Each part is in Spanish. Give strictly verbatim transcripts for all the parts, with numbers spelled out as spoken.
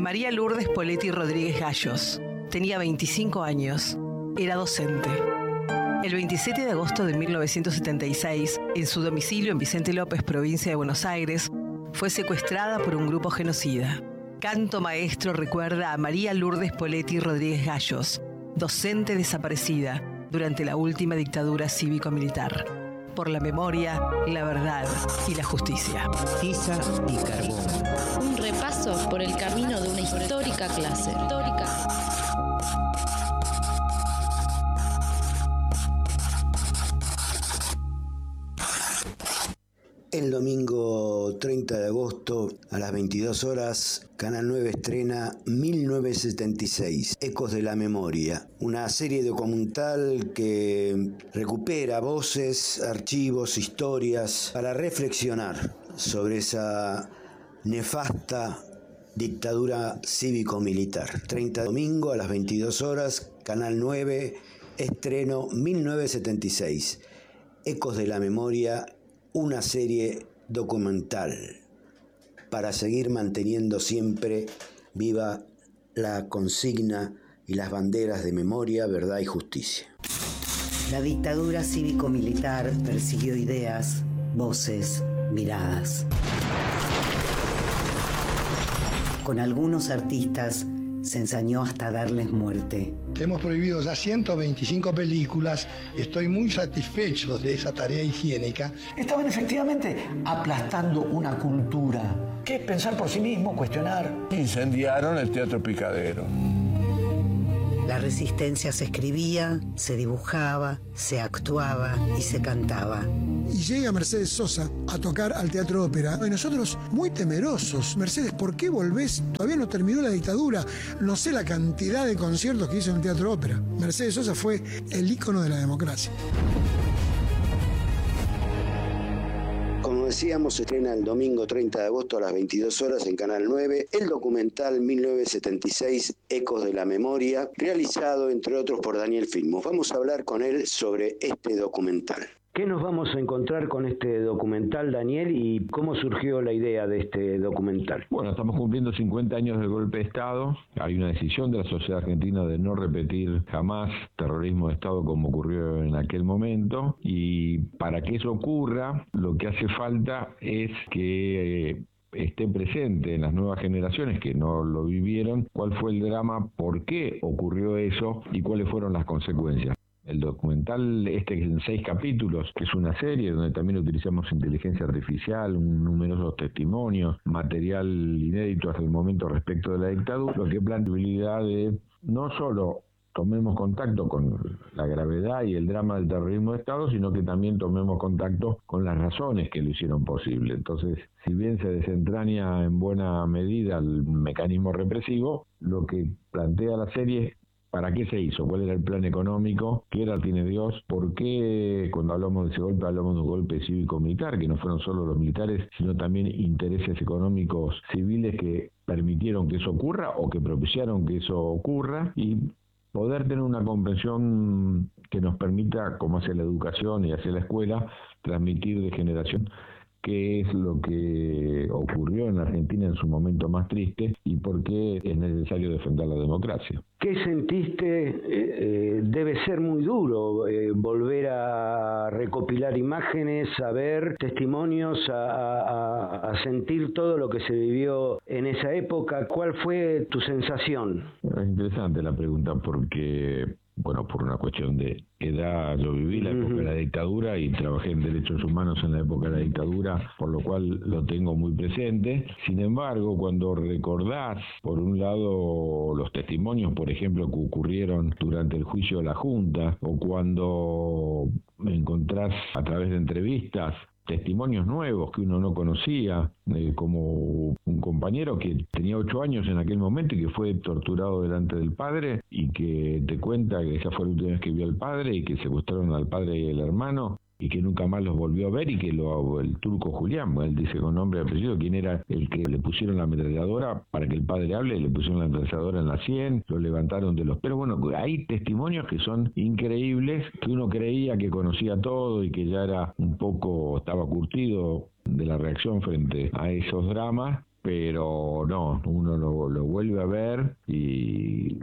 María Lourdes Poletti Rodríguez Gallos. Tenía veinticinco años. Era docente. El veintisiete de agosto de mil novecientos setenta y seis, en su domicilio en Vicente López, provincia de Buenos Aires, fue secuestrada por un grupo genocida. Canto Maestro recuerda a María Lourdes Poletti Rodríguez Gallos, docente desaparecida durante la última dictadura cívico-militar. Por la memoria, la verdad y la justicia. Tiza y carbón. Un repaso por el camino de una histórica clase. Histórica. El domingo treinta de agosto a las veintidós horas, Canal nueve estrena mil novecientos setenta y seis, Ecos de la Memoria, una serie documental que recupera voces, archivos, historias para reflexionar sobre esa nefasta dictadura cívico-militar. treinta domingo a las veintidós horas, Canal nueve, estreno mil novecientos setenta y seis, Ecos de la Memoria, una serie documental para seguir manteniendo siempre viva la consigna y las banderas de memoria, verdad y justicia. La dictadura cívico-militar persiguió ideas, voces, miradas. Con algunos artistas se ensañó hasta darles muerte. Hemos prohibido ya ciento veinticinco películas. Estoy muy satisfecho de esa tarea higiénica. Estaban efectivamente aplastando una cultura, que es pensar por sí mismo, cuestionar. Incendiaron el Teatro Picadero. La resistencia se escribía, se dibujaba, se actuaba y se cantaba. Y llega Mercedes Sosa a tocar al Teatro Ópera. Y nosotros muy temerosos. Mercedes, ¿por qué volvés? Todavía no terminó la dictadura. No sé la cantidad de conciertos que hizo en el Teatro Ópera. Mercedes Sosa fue el ícono de la democracia. Como decíamos, se estrena el domingo treinta de agosto a las veintidós horas en Canal nueve el documental mil novecientos setenta y seis, Ecos de la Memoria, realizado entre otros por Daniel Filmus. Vamos a hablar con él sobre este documental. ¿Qué nos vamos a encontrar con este documental, Daniel, y cómo surgió la idea de este documental? Bueno, estamos cumpliendo cincuenta años del golpe de Estado. Hay una decisión de la sociedad argentina de no repetir jamás terrorismo de Estado como ocurrió en aquel momento. Y para que eso ocurra, lo que hace falta es que Eh, esté presente en las nuevas generaciones que no lo vivieron, cuál fue el drama, por qué ocurrió eso y cuáles fueron las consecuencias. El documental, este en seis capítulos, que es una serie donde también utilizamos inteligencia artificial, numerosos testimonios, material inédito hasta el momento respecto de la dictadura, lo que plantea la posibilidad de no solo tomemos contacto con la gravedad y el drama del terrorismo de Estado, sino que también tomemos contacto con las razones que lo hicieron posible. Entonces, si bien se desentraña en buena medida el mecanismo represivo, lo que plantea la serie es ¿para qué se hizo? ¿Cuál era el plan económico? ¿Qué era el tiene Dios? ¿Por qué cuando hablamos de ese golpe hablamos de un golpe cívico-militar? Que no fueron solo los militares, sino también intereses económicos civiles que permitieron que eso ocurra o que propiciaron que eso ocurra, y poder tener una comprensión que nos permita, como hace la educación y hace la escuela, transmitir de generación qué es lo que ocurrió en Argentina en su momento más triste y por qué es necesario defender la democracia. ¿Qué sentiste? Eh, eh, debe ser muy duro eh, volver a recopilar imágenes, a ver testimonios, a, a, a sentir todo lo que se vivió en esa época. ¿Cuál fue tu sensación? Es interesante la pregunta porque, bueno, por una cuestión de edad, yo viví la época de la dictadura y trabajé en derechos humanos en la época de la dictadura, por lo cual lo tengo muy presente. Sin embargo, cuando recordás, por un lado, los testimonios, por ejemplo, que ocurrieron durante el juicio de la Junta, o cuando encontrás a través de entrevistas testimonios nuevos que uno no conocía, eh, como un compañero que tenía ocho años en aquel momento y que fue torturado delante del padre y que te cuenta que esa fue la última vez que vio al padre y que secuestraron al padre y al hermano y que nunca más los volvió a ver, y que lo, el turco Julián, él dice con nombre y apellido quién era el que le pusieron la ametralladora para que el padre hable, le pusieron la ametralladora en la sien, lo levantaron de los pelos. Bueno, hay testimonios que son increíbles, que uno creía que conocía todo y que ya era un poco, estaba curtido de la reacción frente a esos dramas, pero no, uno lo, lo vuelve a ver y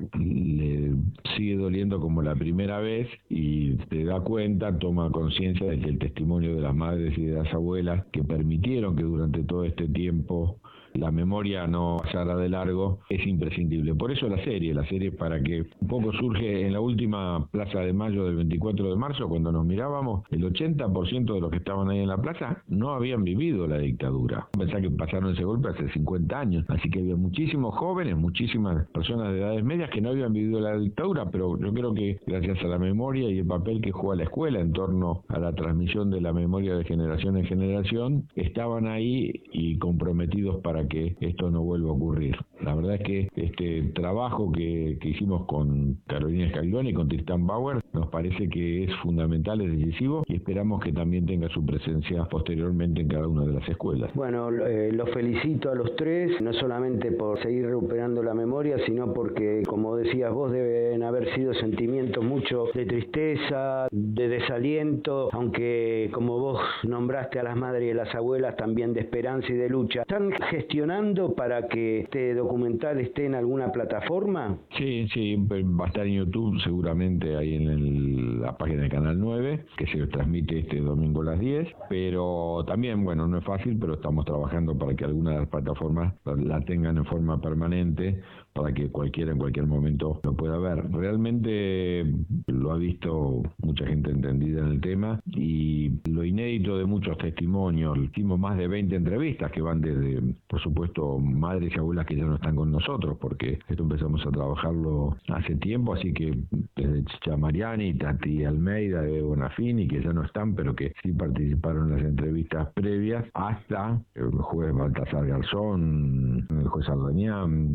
le sigue doliendo como la primera vez y se da cuenta, toma conciencia de que el testimonio de las madres y de las abuelas que permitieron que durante todo este tiempo la memoria no pasara de largo es imprescindible. Por eso la serie, la serie para que un poco surge en la última Plaza de Mayo del veinticuatro de marzo, cuando nos mirábamos, el ochenta por ciento de los que estaban ahí en la plaza no habían vivido la dictadura. Pensá que pasaron ese golpe hace cincuenta años, así que había muchísimos jóvenes, muchísimas personas de edades medias que no habían vivido la dictadura, pero yo creo que gracias a la memoria y el papel que juega la escuela en torno a la transmisión de la memoria de generación en generación, estaban ahí y comprometidos para que esto no vuelva a ocurrir. La verdad es que este trabajo que, que hicimos con Carolina Scaglione y con Tristán Bauer nos parece que es fundamental, es decisivo y esperamos que también tenga su presencia posteriormente en cada una de las escuelas. Bueno, eh, los felicito a los tres, no solamente por seguir recuperando la memoria, sino porque, como decías vos, deben haber sido sentimientos mucho de tristeza, de desaliento, aunque como vos nombraste a las madres y a las abuelas, también de esperanza y de lucha. ¿Están gestionando para que este documental esté en alguna plataforma? Sí, sí, va a estar en YouTube seguramente, ahí en el, la página de Canal nueve, que se transmite este domingo a las diez, pero también, bueno, no es fácil, pero estamos trabajando para que algunas de las plataformas la tengan en forma permanente, para que cualquiera en cualquier momento lo pueda ver. Realmente lo ha visto mucha gente entendida en el tema y lo inédito de muchos testimonios, hicimos más de veinte entrevistas que van desde, por supuesto, madres y abuelas que ya no están con nosotros, porque esto empezamos a trabajarlo hace tiempo, así que desde Chicha Mariani, Tati Almeida de Bonafini, que ya no están, pero que sí participaron en las entrevistas previas, hasta el juez Baltasar Garzón, el juez Ardañán,